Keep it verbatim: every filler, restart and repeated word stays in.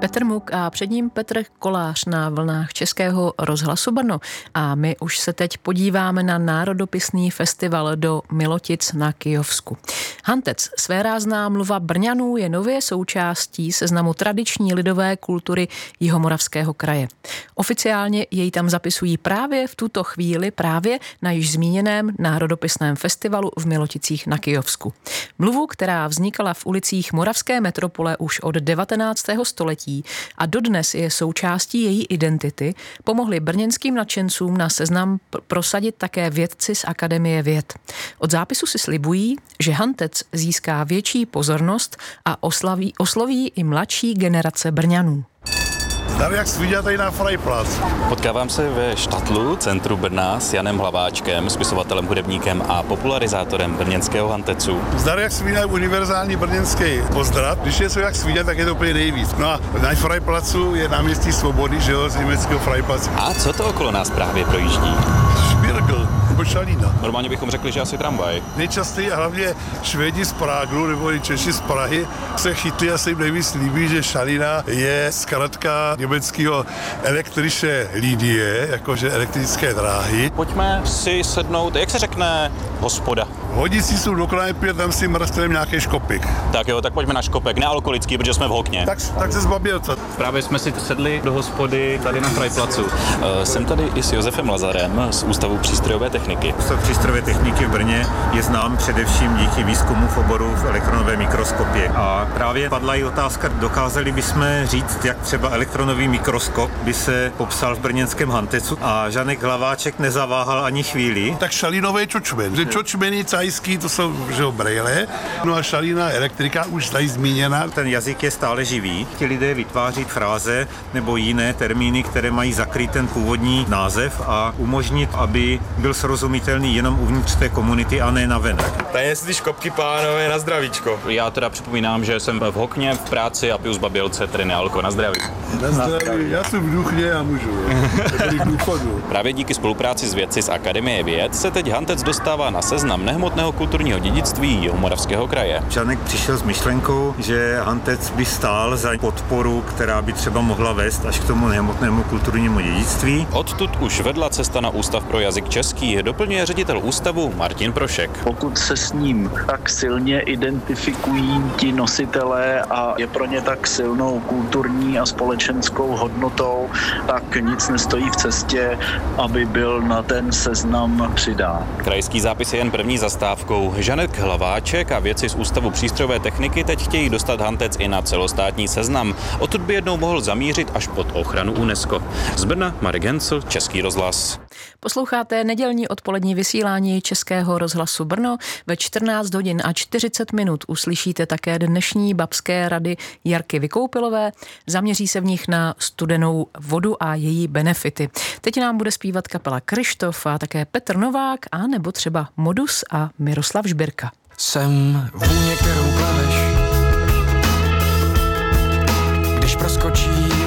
Petr Muk a před ním Petr Kolář na vlnách Českého rozhlasu Brno. A my už se teď podíváme na národopisný festival do Milotic na Kyjovsku. Hantec, svérázná mluva Brňanů, je nově součástí seznamu tradiční lidové kultury Jihomoravského kraje. Oficiálně jej tam zapisují právě v tuto chvíli právě na již zmíněném národopisném festivalu v Miloticích na Kyjovsku. Mluvu, která vznikala v ulicích moravské metropole už od devatenáctého století a dodnes je součástí její identity, pomohli brněnským nadšencům na seznam prosadit také vědci z Akademie věd. Od zápisu si slibují, že Hantec získá větší pozornost a oslaví, osloví i mladší generace Brňanů. Zdar, jak svíďá tady na Freiplatz. Potkávám se ve Štatlu, centru Brna, s Janem Hlaváčkem, spisovatelem, hudebníkem a popularizátorem brněnského Hantecu. Zdar, jak svíďá univerzální brněnský pozdrav. Když je co jak svíďá, tak je to úplně nejvíc. No a na Freiplatzu je náměstí Svobody, že jo, z německého Freiplatzu. A co to okolo nás právě projíždí? Špirgl, nebo šalína. Normálně bychom řekli, že asi tramvaj. Nejčastěji a hlavně Švédi z Prágu nebo i Češi z Prahy se chytli a se jim nejvíc líbí, že šalína je zkratka německého elektrische Linie, jakože elektrické dráhy. Pojďme si sednout, jak se řekne, hospoda. Hodí si jsou do knajpy, tam si mrstrem nějaký škopik. Tak jo, tak pojďme na škopek, nealkoholický, protože jsme v Hokně. Tak, tak se zbabil co? Právě jsme si sedli do hospody tady na Freiplatzu. Uh, jsem tady i s Josefem Lazarem z Ústavu přístrojové techniky. Ústav přístrojové techniky v Brně je znám především díky výzkumu v oboru v elektronové mikroskopě. A právě padla i otázka, dokázali bychom říct, jak třeba elektronový mikroskop by se popsal v brněnském Hantecu, a Žanek Hlaváček nezaváhal ani chvíli. Tak šalínový čočmen. Čočmeny cajský, to jsou že brejle, no a šalína elektrika už tady zmíněna. Ten jazyk je stále živý. Ti lidé vytváří fráze nebo jiné termíny, které mají zakrýt ten původní název a umožnit, aby byl srozumitelný jenom uvnitř té komunity a ne navenek. Tady ty škopky, pánové, na zdravíčko. Já teda připomínám, že jsem v Hokně, v práci a piju z Babělce, tedy nealko. Na zdraví. Na zdraví. Já jsem v Duchně a můžu. Právě díky spolupráci s vědci z Akademie věd se teď Hantec dostává na seznam nehmotného kulturního dědictví Jihomoravského kraje. Žanek přišel s myšlenkou, že Hantec by stál za podporu, která by třeba mohla vést až k tomu nehmotnému kulturnímu dědictví. Odtud už vedla cesta na Ústav pro jazyk český, doplňuje ředitel ústavu Martin Prošek. Pokud se s ním tak silně identifikují ti nositelé a je pro ně tak silnou kulturní a společenskou hodnotou, tak nic nestojí v cestě, aby byl na ten seznam přidán. Krajský zápis je jen první zastávkou. Žanek Hlaváček a vědci z Ústavu přístrojové techniky teď chtějí dostat Hantec i na celostátní seznam. Odtud by jednou mohl zamířit až pod ochranu UNESCO. Z Brna Marek Hencl, Český rozhlas. Posloucháte nedělní odpolední vysílání Českého rozhlasu Brno. Ve čtrnáct hodin a čtyřicet minut uslyšíte také dnešní babské rady Jarky Vykoupilové. Zaměří se v nich na studenou vodu a její benefity. Teď nám bude zpívat kapela Kryštof a také Petr Novák a nebo třeba Modus a Miroslav Žbirka. Jsem vůně, kterou plaveš, když proskočí